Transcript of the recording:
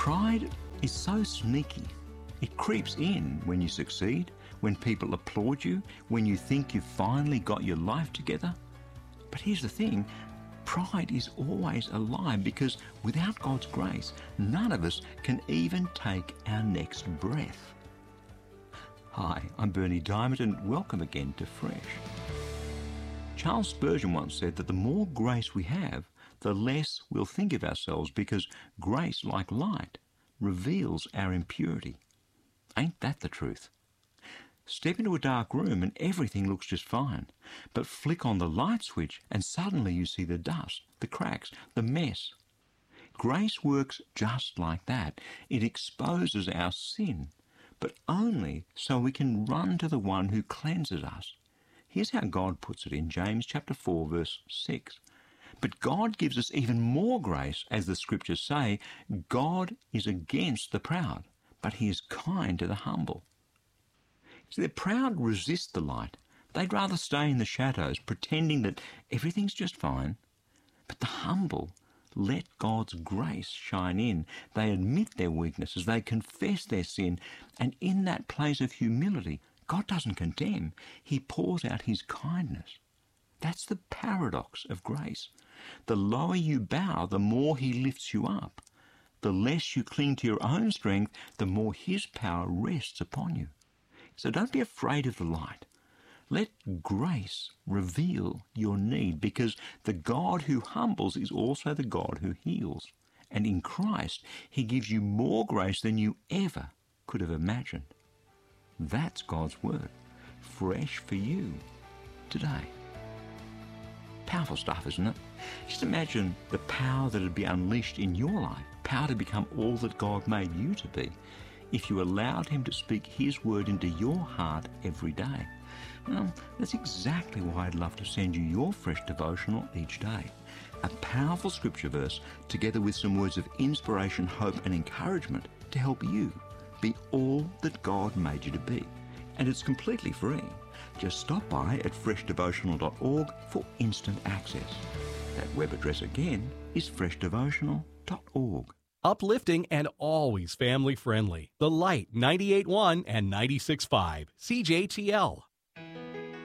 Pride is so sneaky. It creeps in when you succeed, when people applaud you, when you think you've finally got your life together. But here's the thing, pride is always a lie, because without God's grace, none of us can even take our next breath. Hi, I'm Bernie Diamond, and welcome again to Fresh. Charles Spurgeon once said that the more grace we have, the less we'll think of ourselves, because grace, like light, reveals our impurity. Ain't that the truth? Step into a dark room and everything looks just fine. But flick on the light switch and suddenly you see the dust, the cracks, the mess. Grace works just like that. It exposes our sin, but only so we can run to the one who cleanses us. Here's how God puts it in James chapter 4, verse 6. But God gives us even more grace, as the scriptures say, God is against the proud, but he is kind to the humble. See, the proud resist the light. They'd rather stay in the shadows, pretending that everything's just fine. But the humble let God's grace shine in. They admit their weaknesses, they confess their sin, and in that place of humility, God doesn't condemn. He pours out his kindness. That's the paradox of grace. The lower you bow, the more he lifts you up. The less you cling to your own strength, the more his power rests upon you. So don't be afraid of the light. Let grace reveal your need, because the God who humbles is also the God who heals. And in Christ, he gives you more grace than you ever could have imagined. That's God's word, fresh for you today. Powerful stuff, isn't it? Just imagine the power that would be unleashed in your life, power to become all that God made you to be, if you allowed him to speak his word into your heart every day. Well, that's exactly why I'd love to send you your Fresh Devotional each day. A powerful scripture verse together with some words of inspiration, hope and encouragement to help you be all that God made you to be. And it's completely free. Just stop by at freshdevotional.org for instant access. That web address again is freshdevotional.org. Uplifting and always family friendly. The Light 98.1 and 96.5 CJTL.